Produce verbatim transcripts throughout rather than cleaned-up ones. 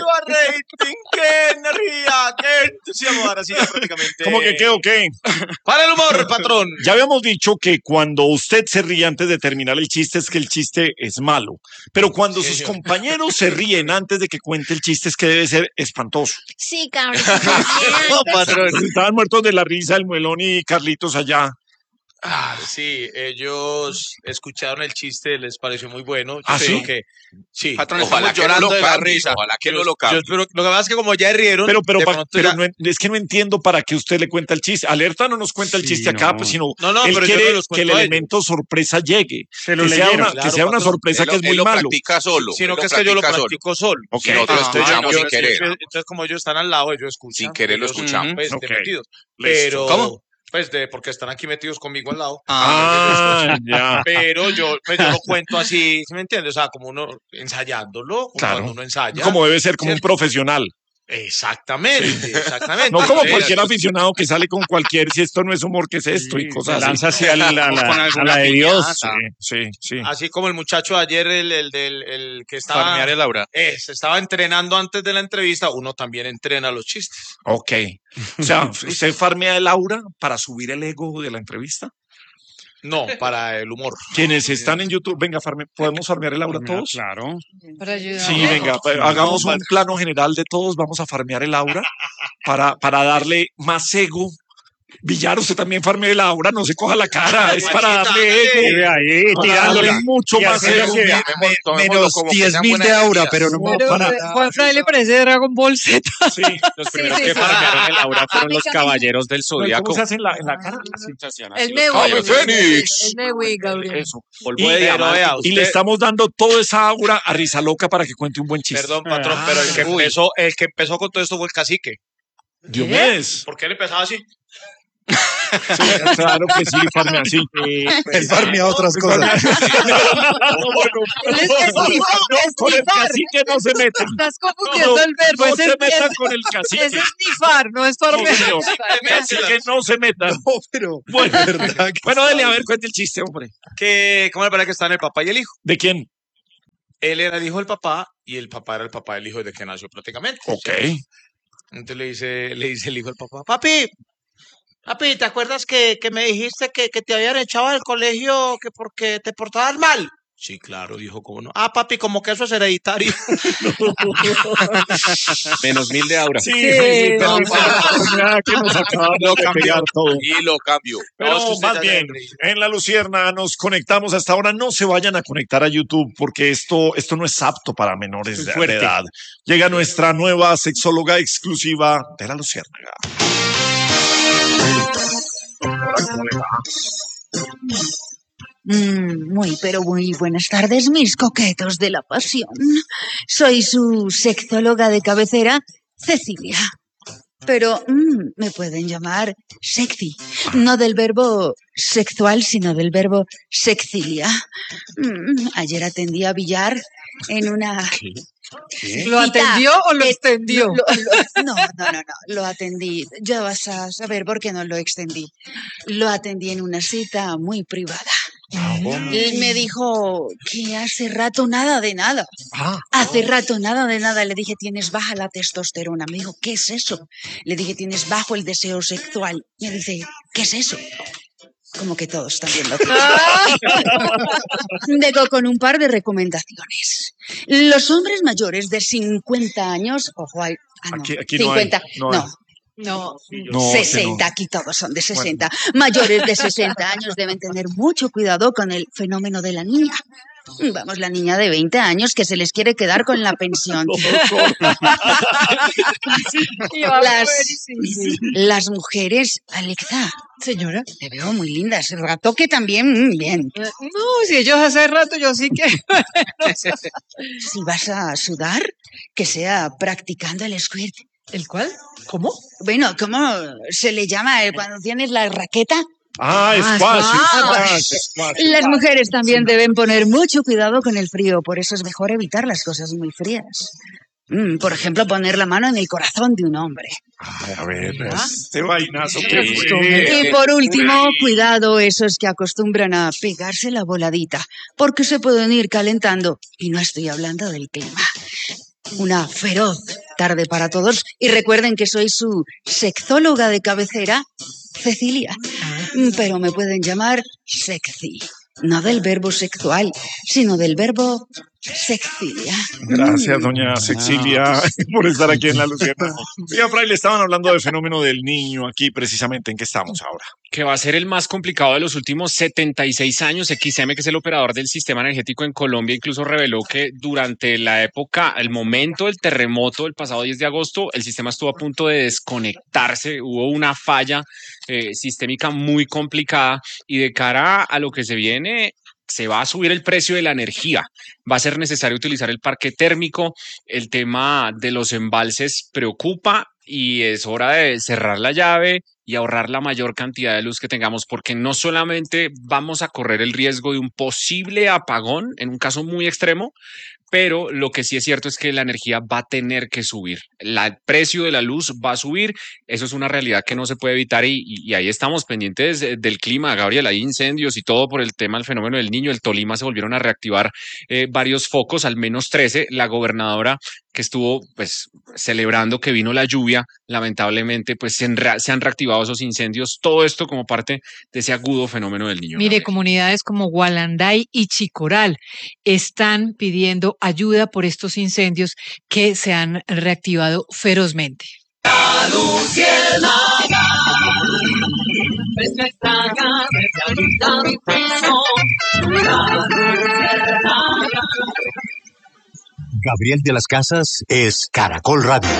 arriba rating, qué energía, qué entusiasmo. Ahora sí, ya prácticamente. ¿Cómo que qué o qué? Para el humor, patrón. Ya habíamos dicho que cuando usted se ríe antes de terminar el chiste es que el chiste es malo. Pero cuando Sí, sus señor. compañeros se ríen antes de que cuente el chiste es que debe ser espantoso. Sí, cabrón. No, patrón. Estaban muertos de la risa el Muelón y Carlitos allá. Ah, sí, ellos escucharon el chiste, les pareció muy bueno. Yo ¿Ah, creo sí? que sí. Patrón, Ojalá estamos que llorando no lo de la cambie, risa. Ojalá que Yo- no lo yo cambie. espero- Lo que pasa es que como ya rieron, Pero, pero, de pa- pronto pero ya- no en- es que no entiendo para qué usted le cuenta el chiste. Alerta no nos cuenta el Sí, chiste acá, no. pues, sino No, no, él pero yo quiere no los que el cuento a ellos. elemento sorpresa llegue. Se lo que sea leyeron. una, Claro, que sea una patrón. sorpresa Él que lo- es muy él lo malo. practica solo. Sino él que es que yo lo practica practico solo. Ok. Y nosotros Entonces, escuchamos yo- sin querer. yo- Entonces, como ellos están al lado, ellos escuchan. Sin querer lo ellos, escuchamos. Pues, Ok. de metidos. Listo. Pero, ¿Cómo? pues, de, porque están aquí metidos conmigo al lado. Ah, ya. Pero yo, pues, yo lo cuento así, ¿sí me entiendes? O sea, como uno ensayándolo, como Claro. cuando uno ensaya. Como debe ser, como un ¿Cierto? profesional. Exactamente, exactamente. No como Sí, cualquier aficionado que sale con cualquier, si esto no es humor, ¿qué es esto? Y Se cosas así. lanza hacia la, la, Con la, alguna a la de Dios. piñata. Sí, sí, sí. Así como el muchacho de ayer, el, el del el que estaba, Farmear el aura. eh, se estaba entrenando antes de la entrevista, uno también entrena los chistes. Ok. O sea, ¿usted farmea el aura para subir el ego de la entrevista? No, para el humor. Quienes están en YouTube, venga, farme- ¿podemos farmear el aura todos? Claro. Para ayudar. Sí, venga, pa- hagamos un plano general de todos, vamos a farmear el aura para, para darle más ego. Villar, usted también farmea el aura, no se coja la cara, es para darle ego, Y ve ahí para tirándola. darle mucho Y más haciendo ego. que- Menos diez mil de aura, pero no Pero para. Juan Fray le parece Dragon Ball Z. Sí. Los primeros sí, que sí. farmearon el aura fueron los caballeros del ¿Cómo se hace en la, en la cara? El de ¡Ave Wii. Fénix! El de Wii, Gabriel. Eso. Polvo Y, de pero diamante. vea, y le usted- estamos dando toda esa aura a Risa Loca para que cuente un buen chiste. Perdón, patrón, Ah, pero el que uy. empezó, el que empezó con todo esto fue el cacique. Diomedes. ¿Por qué él empezaba así? Sí, claro que sí, farmea así. Él farmea otras cosas. Es esnifar, Con el esnifar. cacique no se metan. Estás confundiendo el verbo. No Ese se es- metan es- con el cacique. Es esnifar, no es farmear. No, Así que no se metan. No, pero. Bueno, ¿verdad que bueno, dele a sabe? ver, cuente el chiste, hombre. Que, ¿cómo le parece que están el papá y el hijo? ¿De quién? Él era el hijo del papá y el papá era el papá del hijo desde que nació prácticamente. Ok. Entonces le dice, le dice el hijo al papá, papi, papi, ¿te acuerdas que, que me dijiste que, que te habían echado del colegio que porque te portabas mal? Sí, claro, dijo, ¿cómo no? Ah, papi, como que eso es hereditario. Menos mil de aura. Sí, Sí, sí, sí, no, pero esa es la oportunidad que nos acaban Lo de cambió. pegar todo. Y lo cambio. No, es que Pero usted más ya bien, le reí. en La Lucierna nos conectamos hasta ahora. No se vayan a conectar a YouTube porque esto, esto no es apto para menores Es de, fuerte. de edad. Llega nuestra nueva sexóloga exclusiva de La Luciérnaga. Mm, muy, pero muy buenas tardes, mis coquetos de la pasión. Soy su sexóloga de cabecera, Cecilia. Pero mm, me pueden llamar sexy. No del verbo sexual, sino del verbo sexilia. Mm, ayer atendí a Villar en una... ¿Lo atendió o lo Eh, extendió? Lo- lo- no, no, no, no, lo atendí. Ya vas a saber por qué no lo extendí. Lo atendí en una cita muy privada. Él me dijo que hace rato nada de nada. Hace rato nada de nada. Le dije, tienes baja la testosterona. Me dijo, ¿qué es eso? Le dije, tienes bajo el deseo sexual. Me dice, ¿qué es eso? Como que todos también lo tienen. Vengo con un par de recomendaciones. Los hombres mayores de cincuenta años, ojo, hay, ah, no, Aquí- aquí no hay, cincuenta, no hay. no, No. No, sesenta, aquí todos son de sesenta. Mayores de sesenta años deben tener mucho cuidado con el fenómeno de la niña. Vamos, la niña de veinte años que se les quiere quedar con la pensión. Las, las mujeres, Alexa, Señora. le veo muy linda. Ese rato que también, mm, bien. Eh, No, si ellos hace rato, yo sí que. Si vas a sudar, que sea practicando el squirt. ¿El cuál? ¿Cómo? Bueno, ¿cómo se le llama eh, cuando tienes la raqueta? Ah, Ah, squash, squash. squash, squash. Las mujeres también deben poner mucho cuidado con el frío, por eso es mejor evitar las cosas muy frías. Mm, por ejemplo, poner la mano en el corazón de un hombre. Ay, a ver, este vainazo Qué que costumbre. fue. Y por último, cuidado esos que acostumbran a pegarse la voladita, porque se pueden ir calentando. Y no estoy hablando del clima. Una feroz tarde para todos. Y recuerden que soy su sexóloga de cabecera, Cecilia. Pero me pueden llamar sexy. No del verbo sexual, sino del verbo Sexilia. Gracias, doña Sexilia, por estar aquí en La Lucierna. Oiga, Fray, le estaban hablando del fenómeno del niño aquí, precisamente. ¿En qué estamos ahora? Que va a ser el más complicado de los últimos setenta y seis años. X M, que es el operador del sistema energético en Colombia, incluso reveló que durante la época, el momento del terremoto del pasado diez de agosto, el sistema estuvo a punto de desconectarse. Hubo una falla eh, sistémica muy complicada y de cara a lo que se viene, se va a subir el precio de la energía. Va a ser necesario utilizar el parque térmico. El tema de los embalses preocupa y es hora de cerrar la llave y ahorrar la mayor cantidad de luz que tengamos, porque no solamente vamos a correr el riesgo de un posible apagón en un caso muy extremo, pero lo que sí es cierto es que la energía va a tener que subir. La, el precio de la luz va a subir. Eso es una realidad que no se puede evitar y, y, y ahí estamos pendientes del clima, Gabriel. Hay incendios y todo por el tema del fenómeno del Niño. El Tolima se volvieron a reactivar eh, varios focos, al menos trece. La gobernadora, que estuvo pues celebrando que vino la lluvia, lamentablemente pues se, enra- se han reactivado esos incendios. Todo esto como parte de ese agudo fenómeno del Niño. Mire, comunidades como Gualanday y Chicoral están pidiendo ayuda por estos incendios que se han reactivado ferozmente. La Luciérnaga, espectacular, realidad y ficción. La Luciérnaga. Gabriel de las Casas es Caracol Radio.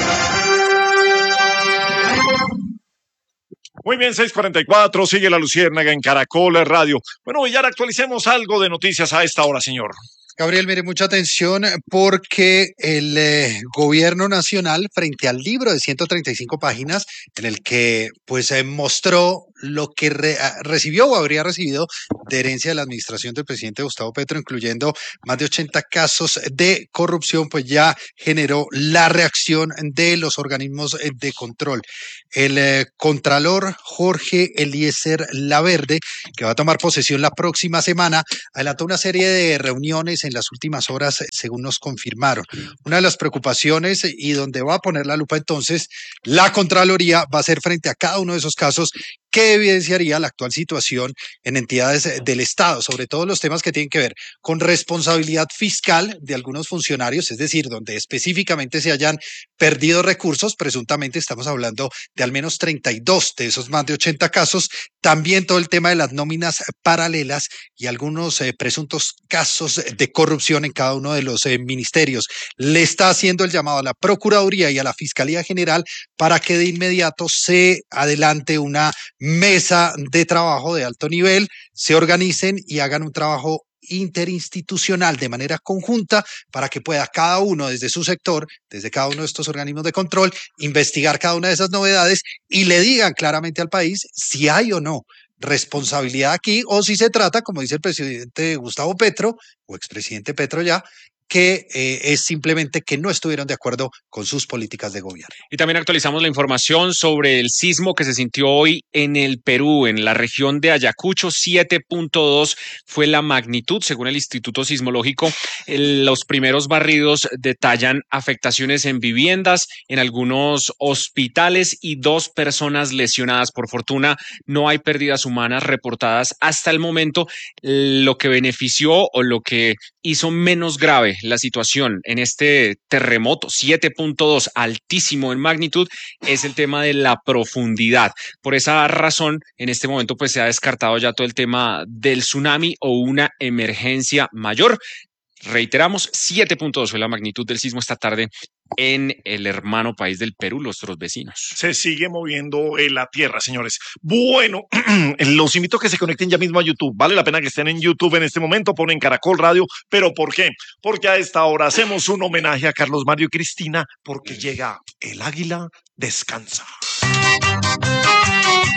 Muy bien, seis cuarenta y cuatro, sigue La Luciérnaga en Caracol Radio. Bueno, y ahora actualicemos algo de noticias a esta hora, señor. Gabriel, mire, mucha atención porque el eh, gobierno nacional, frente al libro de ciento treinta y cinco páginas, en el que pues eh, mostró lo que re, recibió o habría recibido de herencia de la administración del presidente Gustavo Petro, incluyendo más de ochenta casos de corrupción, pues ya generó la reacción de los organismos de control. El eh, contralor Jorge Eliezer Laverde, que va a tomar posesión la próxima semana, adelantó una serie de reuniones en las últimas horas, según nos confirmaron. Una de las preocupaciones y donde va a poner la lupa entonces la Contraloría va a ser frente a cada uno de esos casos que evidenciaría la actual situación en entidades del Estado, sobre todo los temas que tienen que ver con responsabilidad fiscal de algunos funcionarios, es decir, donde específicamente se hayan perdido recursos, presuntamente estamos hablando de al menos treinta y dos de esos más de ochenta casos, también todo el tema de las nóminas paralelas y algunos eh, presuntos casos de corrupción en cada uno de los eh, ministerios. Le está haciendo el llamado a la Procuraduría y a la Fiscalía General para que de inmediato se adelante una mesa de trabajo de alto nivel, se organicen y hagan un trabajo interinstitucional de manera conjunta para que pueda cada uno desde su sector, desde cada uno de estos organismos de control, investigar cada una de esas novedades y le digan claramente al país si hay o no responsabilidad aquí o si se trata, como dice el presidente Gustavo Petro o expresidente Petro ya, que eh, es simplemente que no estuvieron de acuerdo con sus políticas de gobierno. Y también actualizamos la información sobre el sismo que se sintió hoy en el Perú, en la región de Ayacucho. siete punto dos fue la magnitud, según el Instituto Sismológico. El, los primeros barridos detallan afectaciones en viviendas, en algunos hospitales y dos personas lesionadas. Por fortuna, no hay pérdidas humanas reportadas hasta el momento. Lo que benefició o lo que hizo menos grave la situación en este terremoto siete punto dos, altísimo en magnitud, es el tema de la profundidad. Por esa razón, en este momento pues se ha descartado ya todo el tema del tsunami o una emergencia mayor. Reiteramos, siete punto dos fue la magnitud del sismo esta tarde en el hermano país del Perú, nuestros vecinos. Se sigue moviendo en la tierra, señores. Bueno, los invito a que se conecten ya mismo a YouTube. Vale la pena que estén en YouTube en este momento, ponen Caracol Radio. ¿Pero por qué? Porque a esta hora hacemos un homenaje a Carlos Mario y Cristina, porque llega El Águila Descansa.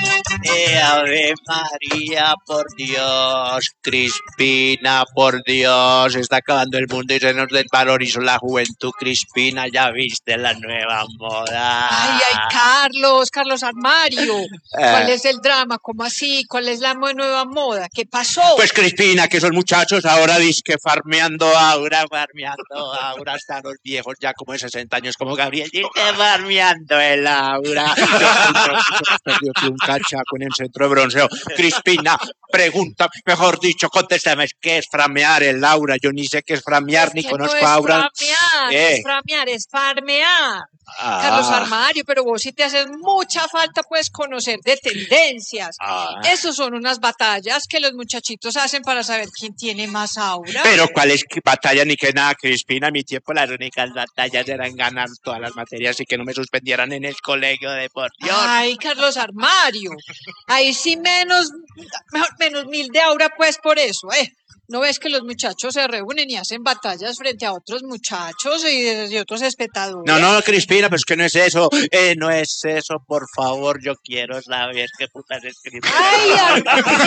Eh, Ave María, por Dios. Crispina, por Dios. Está acabando el mundo y se nos desvalorizó la juventud. Crispina, ya viste la nueva moda. Ay, ay, Carlos, Carlos Armario. ¿Cuál Eh. es el drama? ¿Cómo así? ¿Cuál es la mo- nueva moda? ¿Qué pasó? Pues Crispina, que esos muchachos ahora disque farmeando aura, farmeando aura, hasta los viejos ya como de sesenta años como Gabriel, disque farmeando el aura. Perdió un cachaco en el centro de bronceo. Crispina, pregunta, mejor dicho, contéstame, ¿qué es framear el aura? Yo ni sé qué es framear, Es ni que conozco no a es aura. framear, no ¿Qué? es framear, es farmear. Ah. Carlos Armario, pero vos sí te haces mucha falta, pues, conocer de tendencias. Ah. Esos son unas batallas que los muchachitos hacen para saber quién tiene más aura. Pero cuál es que batalla ni que nada, Crispina. En mi tiempo las únicas batallas eran ganar todas las materias y que no me suspendieran en el colegio de por Dios. Ay, Carlos Armario. Ahí sí menos, mejor, menos mil de aura, pues, por eso, ¿eh? ¿No ves que los muchachos se reúnen y hacen batallas frente a otros muchachos y, y otros espectadores? No, no, Crispina, pues que no es eso. Eh, no es eso, por favor. Yo quiero saber qué putas es Crispina. Ay,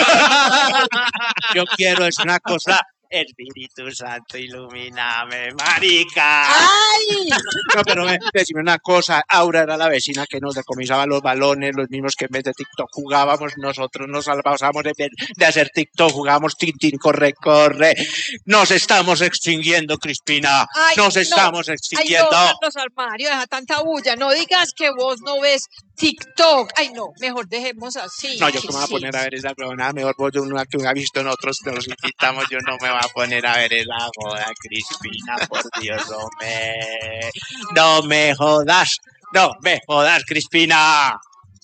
Yo quiero es una cosa. Espíritu Santo, ilumíname, marica. ¡Ay! No, pero ve, decime una cosa. Aura era la vecina que nos decomisaba los balones, los mismos que en vez de TikTok jugábamos. Nosotros nos salvábamos de, de hacer TikTok, jugábamos Tintín, corre, corre. Nos estamos extinguiendo, Crispina. Ay, Nos no. estamos Ay, extinguiendo. no, Carlos Armario, deja tanta bulla. No digas que vos no ves TikTok. Ay, no, mejor dejemos así. No, yo que que me voy a sí. poner a ver esa huevonada, mejor vos de una que uno ha visto en otros, nos invitamos, yo no me voy a poner a ver esa joda, Crispina, por Dios, no me... No me jodas, no me jodas, Crispina.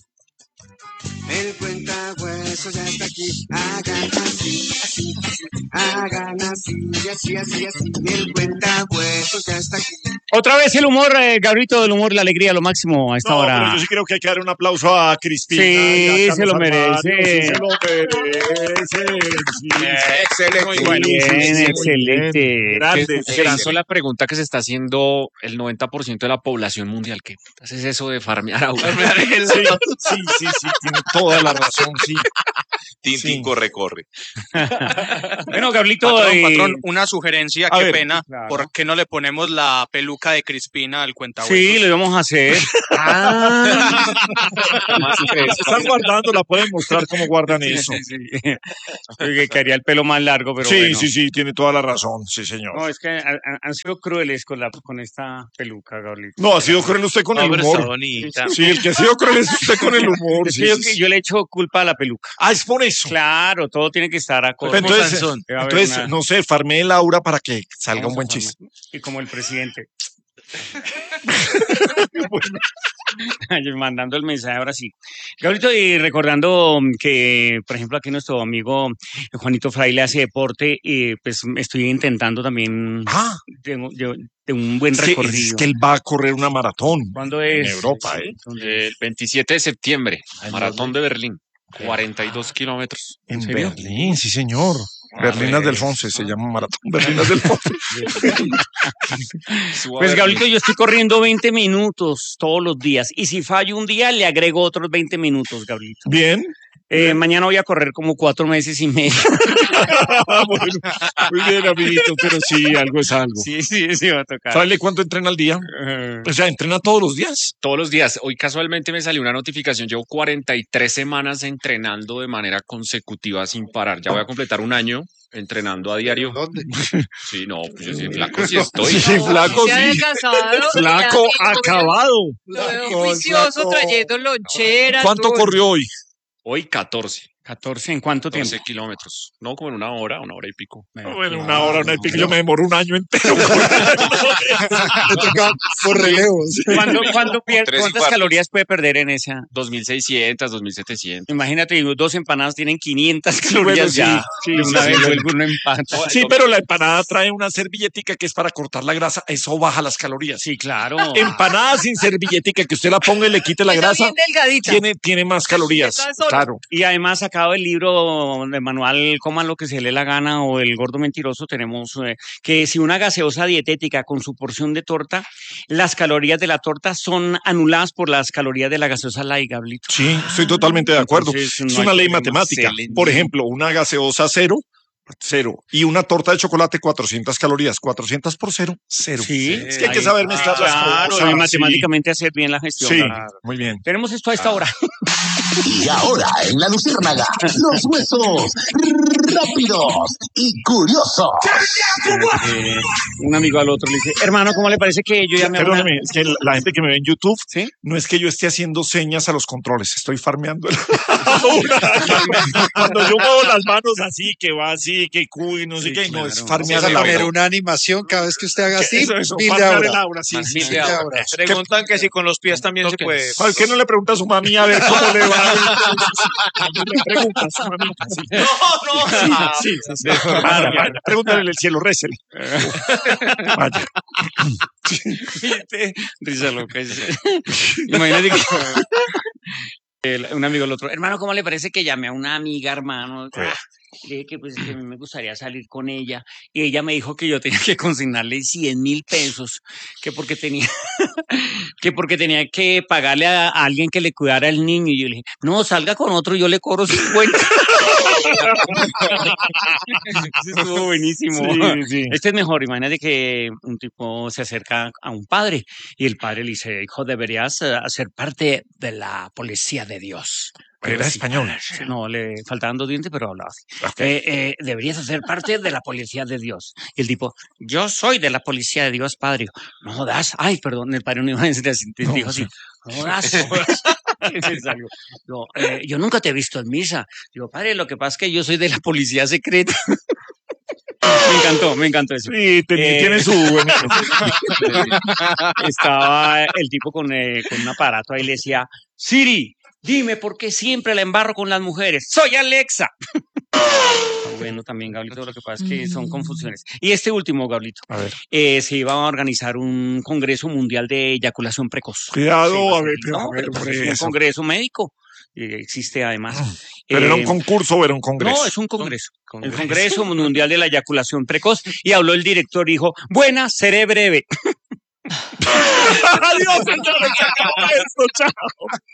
El cuentahueso ya está aquí, hagan así, así, así, hagan así, así, así, así, el cuentahueso ya está aquí. Otra vez el humor, eh, Gabrielito, del humor, la alegría, lo máximo a esta No, hora. pero yo sí creo que hay que dar un aplauso a Crispina. Sí, y a Carlos se lo Armario, merece. Sí, se lo merece. Sí. Excelente. Muy Bueno, bien, sí, sí, muy excelente. bien. Grande, Que- sí. que hizo la pregunta que se está haciendo el noventa por ciento de la población mundial. ¿Qué putas es eso de farmear aura? Sí, sí, sí, sí, tiene toda la razón, sí. Tintín Sí. corre, corre. Bueno, Gabrielito, Patrón, eh, patrón, una sugerencia, a qué ver, pena. claro. ¿Por qué no le ponemos la peluca de Crispina al cuentahuesos? sí, lo íbamos a hacer. Ah. Están guardando, la pueden mostrar cómo guardan eso. Sí, sí, sí. Que quedaría el pelo más largo, pero Sí, bueno. sí, sí, tiene toda la razón, sí, señor. No, es que han, han- han sido crueles con, la, con esta peluca, Gabrielito. No, ha sido cruel usted con No, el pero está humor. bonita. Sí, el que ha sido cruel es usted con el humor. Es sí, que yo, sí, que sí. yo le echo culpa a la peluca. Ah, es por eso. Claro, todo tiene que estar a Pero entonces, Debe haber entonces una- no sé, farmé el aura para que salga un Vamos a buen formar. chiste. Y como el presidente. Bueno. Mandando el mensaje ahora sí. Gabrielito, y recordando que, por ejemplo, aquí nuestro amigo Juanito Fraile hace deporte, y pues estoy intentando también Ah, de, de- de un buen sí, recorrido. es que él va a correr una maratón. ¿Cuándo En es? Europa, ¿eh? ¿Dónde? El veintisiete de septiembre, Maratón de Berlín. cuarenta y dos kilómetros. En serio? Berlín, sí, señor. Berlinas del Fonse se llama maratón. Berlinas del Fonse. Suba Pues Berlín. Gabrielito, yo estoy corriendo veinte minutos todos los días. Y si fallo un día, le agrego otros veinte minutos, Gabrielito. Bien. Eh, mañana voy a correr como cuatro meses y medio. Bueno, muy bien, amiguito, pero sí, algo es algo. Sí, sí, sí, va a tocar. ¿Sabe cuánto entrena al día? Eh, O sea, ¿entrena todos los días? Todos los días. Hoy casualmente me salió una notificación. Llevo cuarenta y tres semanas entrenando de manera consecutiva sin parar. Ya voy a completar un año entrenando a diario. ¿Dónde? Sí, no, pues yo sí, flaco sí estoy. Sí, flaco, Se ha sí. adelgazado, Flaco, ya, acabado. lo veo Flaco, juicioso flaco. trayendo loncheras. ¿Cuánto todo. corrió hoy? Hoy catorce. catorce, ¿en cuánto tiempo? doce kilómetros. No, como en una hora, una hora y pico. Bueno, una hora, una y pico. Yo me demoro un año entero. Me toca por relevos. ¿Cuándo, cuándo pier- Tres y ¿Cuántas cuarto. calorías puede perder en esa? dos mil seiscientos, dos mil setecientos. Imagínate, dos empanadas tienen quinientas Sí, bueno, calorías sí, ya. sí, de sí, una sí, vez sí. vuelve uno empata. Sí, pero la empanada trae una servilletica que es para cortar la grasa. Eso baja las calorías. Sí, claro. Empanada sin servilletica, que usted la ponga y le quite la Esa grasa, bien delgadita. tiene, tiene más calorías. Esa sola. Claro. Y además, ¿a sacado el libro de manual Coman lo que se le dé la gana o El gordo mentiroso, tenemos eh, que si una gaseosa dietética con su porción de torta, las calorías de la torta son anuladas por las calorías de la gaseosa light, Gablito. Sí, estoy totalmente de acuerdo. Entonces, Es no hay una ley problema. matemática. Excelente. Por ejemplo, una gaseosa cero, cero. Y una torta de chocolate, cuatrocientas calorías. cuatrocientas por cero, cero. Sí, Es que hay que saber mezclar las claro, cosas. y matemáticamente hacer bien la gestión. Sí, Claro. muy bien. Tenemos esto a esta hora. Y ahora en la Luciérnaga, los huesos rápidos y curiosos. Eh, un amigo al otro le dice, hermano, ¿cómo le parece que yo ya me hago una- Perdóneme, es que la gente que me ve en YouTube, ¿Sí? no es que yo esté haciendo señas a los controles, estoy farmeando. el- Cuando yo muevo las manos así, que va así, que cuy, no sé Sí, qué, no, claro. es Vamos farmear a el poner aura. una animación cada vez que usted haga así. Eso, eso, mil de farmear aura. el aura, sí, sí, Mil sí. de de aura. aura. Preguntan que si con los pies también se puede. ¿Por qué no le preguntas a su mami a ver cómo le va? Le preguntas a su mamita, sí. No, no. Sí, sí, sí. Vaya, vaya, pregúntale en el cielo, récele. Vaya. Risa loca. Imagínate que el- un amigo al otro, hermano, ¿cómo le parece que llamé a una amiga, hermano? Ah, le dije que pues que a mí me gustaría salir con ella y ella me dijo que yo tenía que consignarle cien mil pesos, que porque tenía que porque tenía que pagarle a, a alguien que le cuidara al niño y yo le dije, no, salga con otro, yo le cobro cincuenta. Eso estuvo buenísimo. Sí, sí. Este es mejor, imagínate que un tipo se acerca a un padre y el padre le dice, hijo, deberías eh, ser parte de la policía de Dios. Era Sí, español. sí, no, le faltaban dos dientes, pero hablaba así. Ok. Eh, eh, deberías hacer parte de la policía de Dios. Y el tipo, yo soy de la policía de Dios, padre. No jodas. Ay, perdón, el padre no iba a decir así. No, Dijo así, sí. no jodas. Y me salió. Yo, eh, yo nunca te he visto en misa. Digo, padre, lo que pasa es que yo soy de la policía secreta. Me encantó, me encantó eso. Sí, ten- Eh, tiene su... Estaba el tipo con, eh, con un aparato ahí le decía, Siri, dime por qué siempre la embarro con las mujeres. ¡Soy Alexa! Bueno, también, Gablito, lo que pasa es que son confusiones. Y este último, Gablito, A ver, eh, se iba a organizar un congreso mundial de eyaculación precoz. cuidado, Sí, a ver, pero, no, a ver, pero pues por es un eso. congreso médico. eh, existe además. ¿Pero era un Eh, concurso o era un congreso? No, es un congreso. El Congreso Mundial de la Eyaculación Precoz. Y habló el director y dijo, buena, seré breve. Adiós, señores, se acabó esto, chao.